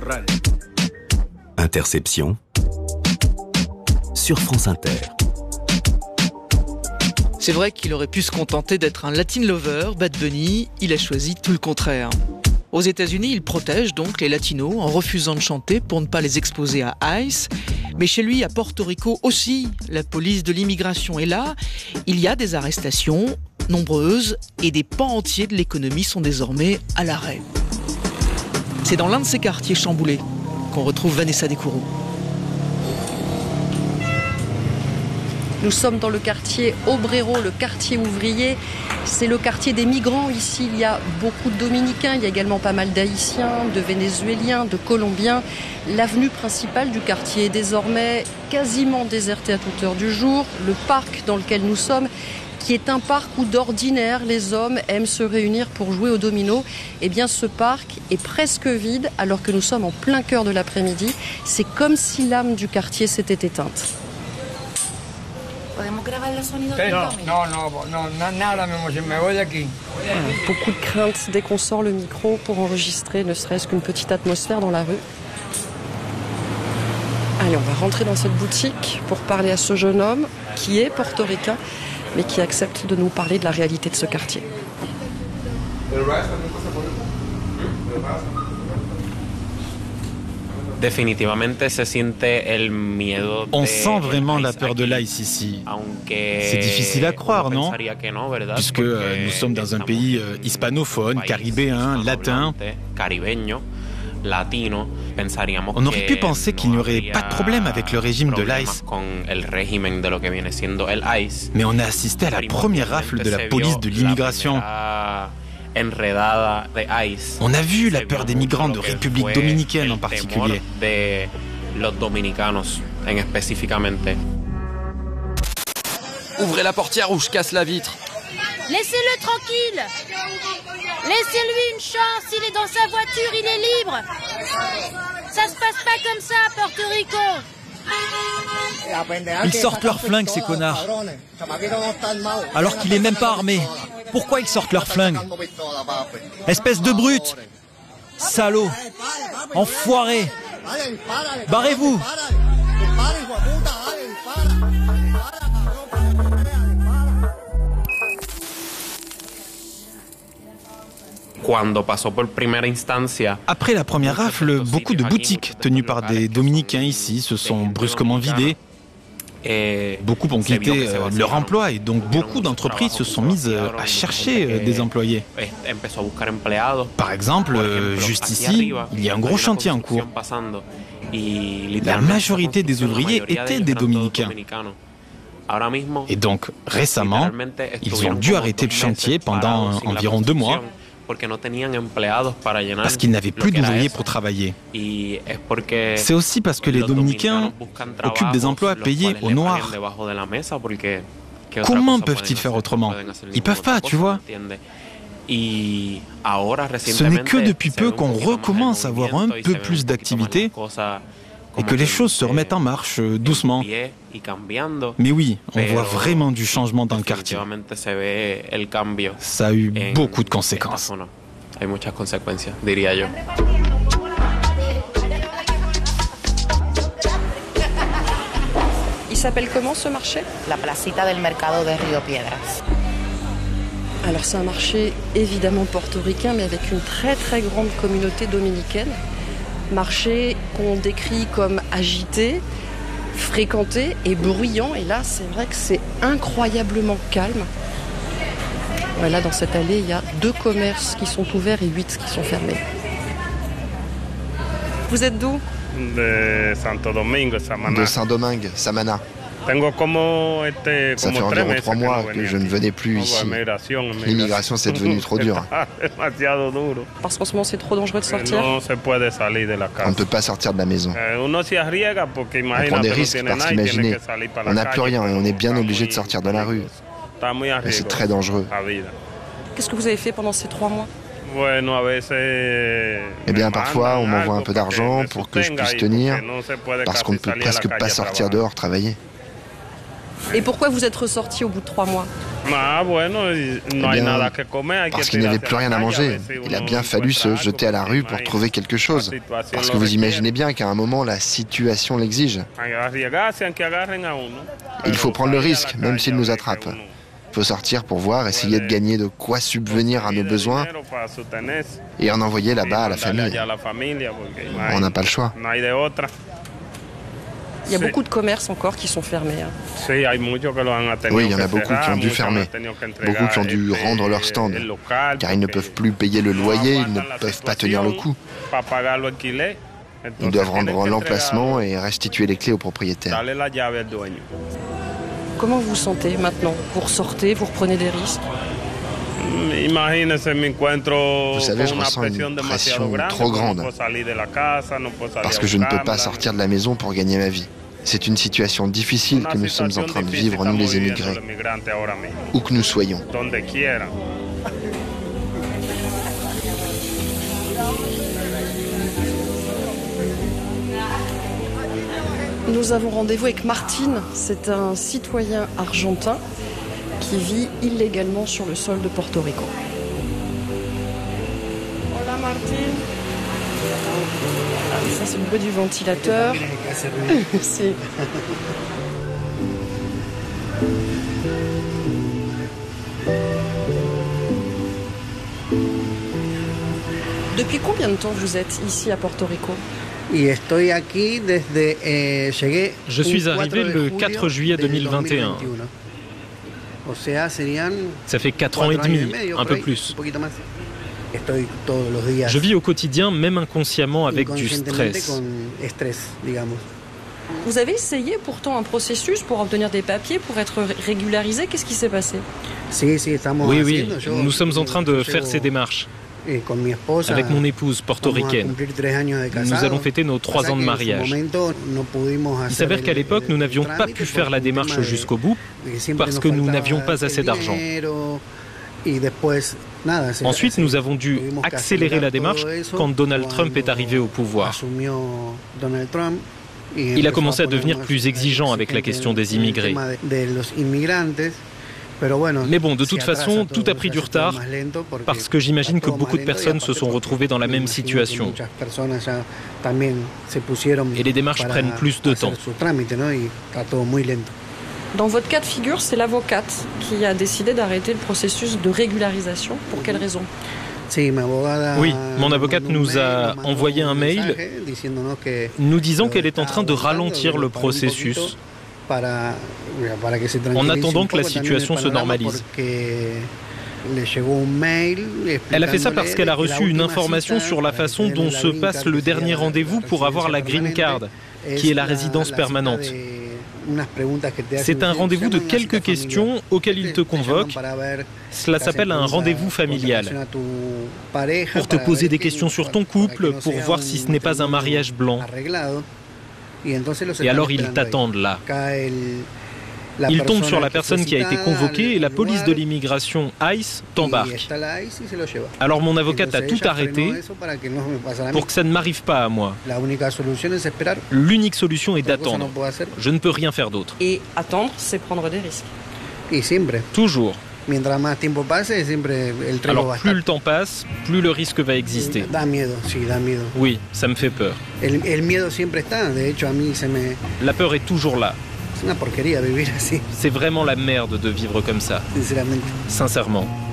Interception sur France Inter. C'est vrai qu'il aurait pu se contenter d'être un Latin lover, Bad Bunny, il a choisi tout le contraire. Aux États-Unis, il protège donc les latinos en refusant de chanter pour ne pas les exposer à ICE. Mais chez lui, à Porto Rico aussi, la police de l'immigration est là. Il y a des arrestations nombreuses et des pans entiers de l'économie sont désormais à l'arrêt. C'est dans l'un de ces quartiers chamboulés qu'on retrouve Vanessa Descouroux. Nous sommes dans le quartier Obrero, le quartier ouvrier. C'est le quartier des migrants. Ici, il y a beaucoup de Dominicains. Il y a également pas mal d'Haïtiens, de Vénézuéliens, de Colombiens. L'avenue principale du quartier est désormais quasiment désertée à toute heure du jour. Le parc dans lequel nous sommes, qui est un parc où d'ordinaire les hommes aiment se réunir pour jouer au domino, eh bien ce parc est presque vide alors que nous sommes en plein cœur de l'après-midi. C'est comme si l'âme du quartier s'était éteinte. Beaucoup de crainte dès qu'on sort le micro pour enregistrer ne serait-ce qu'une petite atmosphère dans la rue. Allez, on va rentrer dans cette boutique pour parler à ce jeune homme qui est portoricain mais qui accepte de nous parler de la réalité de ce quartier. On sent vraiment la peur de l'ICE ici. C'est difficile à croire, non? Puisque nous sommes dans un pays hispanophone, caribéen, latin. On aurait pu penser qu'il n'y aurait pas de problème avec le régime de l'ICE. Mais on a assisté à la première rafle de la police de l'immigration. On a vu la peur des migrants de République dominicaine en particulier. Ouvrez la portière ou je casse la vitre. Laissez-le tranquille. Laissez-lui une chance, il est dans sa voiture, il est libre. Ça se passe pas comme ça à Porto Rico. Ils sortent leurs flingues, ces connards. Alors qu'il est même pas armé. Pourquoi ils sortent leurs flingues? Espèce de brute! Salaud! Enfoiré! Barrez-vous! Après la première rafle, beaucoup de boutiques tenues par des Dominicains ici se sont brusquement vidées. Beaucoup ont quitté leur emploi et donc beaucoup d'entreprises se sont mises à chercher des employés. Par exemple, juste ici, il y a un gros chantier en cours. La majorité des ouvriers étaient des Dominicains. Et donc, récemment, ils ont dû arrêter le chantier pendant environ 2 mois parce qu'ils n'avaient plus d'ouvriers pour travailler. C'est aussi parce que les Dominicains occupent des emplois payés au noir. Comment peuvent-ils faire autrement? Ils peuvent pas, tu vois. Ce n'est que depuis peu qu'on recommence à avoir un peu plus d'activité et que les choses se remettent en marche doucement. Mais oui, on voit vraiment du changement dans le quartier. Ça a eu beaucoup de conséquences. Il s'appelle comment ce marché? La placita del mercado de Río Piedras. Alors c'est un marché évidemment portoricain mais avec une très très grande communauté dominicaine. Marché qu'on décrit comme agité, fréquenté et bruyant. Et là, c'est vrai que c'est incroyablement calme. Voilà, dans cette allée, il y a 2 commerces qui sont ouverts et 8 qui sont fermés. Vous êtes d'où? De Saint-Domingue, Samana. Ça fait environ 3 mois que je ne venais plus ici. L'immigration, c'est devenu trop dur. Parce qu'en ce moment, c'est trop dangereux de sortir. On ne peut pas sortir de la maison. On prend des risques parce qu'imaginez, on n'a plus rien et on est bien obligé de sortir de la rue. Et c'est très dangereux. Qu'est-ce que vous avez fait pendant ces 3 mois? Eh bien, parfois, on m'envoie un peu d'argent pour que je puisse tenir, parce qu'on ne peut presque pas sortir dehors travailler. Et pourquoi vous êtes ressorti au bout de 3 mois? Parce qu'il n'y avait plus rien à manger. Il a bien fallu se jeter à la rue pour trouver quelque chose. Parce que vous imaginez bien qu'à un moment, la situation l'exige. Il faut prendre le risque, même s'il nous attrape. Il faut sortir pour voir, essayer de gagner de quoi subvenir à nos besoins et en envoyer là-bas à la famille. On n'a pas le choix. Il y a beaucoup de commerces encore qui sont fermés. Oui, il y en a beaucoup qui ont dû fermer. Beaucoup qui ont dû rendre leur stand. Car ils ne peuvent plus payer le loyer, ils ne peuvent pas tenir le coup. Ils doivent rendre l'emplacement et restituer les clés aux propriétaires. Comment vous vous sentez maintenant? Vous ressortez, vous reprenez des risques? Vous savez, je ressens une pression trop grande. Parce que je ne peux pas sortir de la maison pour gagner ma vie. C'est une situation difficile que nous sommes en train de vivre, nous les émigrés, où que nous soyons. Nous avons rendez-vous avec Martin, c'est un citoyen argentin qui vit illégalement sur le sol de Porto Rico. Hola Martin. Ça c'est le bruit du ventilateur. C'est... Depuis combien de temps vous êtes ici à Porto Rico? Je suis arrivé le 4 juillet 2021. Ça fait 4 ans et demi, un peu plus. Je vis au quotidien, même inconsciemment, avec du stress. Vous avez essayé pourtant un processus pour obtenir des papiers, pour être régularisé. Qu'est-ce qui s'est passé? Oui, nous sommes en train de faire ces démarches. Avec mon épouse portoricaine. Nous allons fêter nos 3 ans de mariage. Il s'avère qu'à l'époque, nous n'avions pas pu faire la démarche jusqu'au bout parce que nous n'avions pas assez d'argent. Ensuite, nous avons dû accélérer la démarche quand Donald Trump est arrivé au pouvoir. Il a commencé à devenir plus exigeant avec la question des immigrés. Mais bon, de toute façon, tout a pris du retard parce que j'imagine que beaucoup de personnes se sont retrouvées dans la même situation. Et les démarches prennent plus de temps. Dans votre cas de figure, c'est l'avocate qui a décidé d'arrêter le processus de régularisation. Pour quelle raison? Oui, mon avocate nous a envoyé un mail nous disant qu'elle est en train de ralentir le processus en attendant que la situation se normalise. Elle a fait ça parce qu'elle a reçu une information sur la façon dont se passe le dernier rendez-vous pour avoir la green card, qui est la résidence permanente. C'est un rendez-vous de quelques questions auxquelles il te convoque. Cela s'appelle un rendez-vous familial. Pour te poser des questions sur ton couple, pour voir si ce n'est pas un mariage blanc. Et alors ils t'attendent là. Ils tombent sur la personne qui a été convoquée et la police de l'immigration ICE t'embarque. Alors mon avocate a tout arrêté pour que ça ne m'arrive pas à moi. L'unique solution est d'attendre. Je ne peux rien faire d'autre. Et attendre, c'est prendre des risques. Toujours. Alors plus le temps passe, plus le risque va exister. Oui, ça me fait peur. La peur est toujours là. C'est vraiment la merde de vivre comme ça. Sincèrement.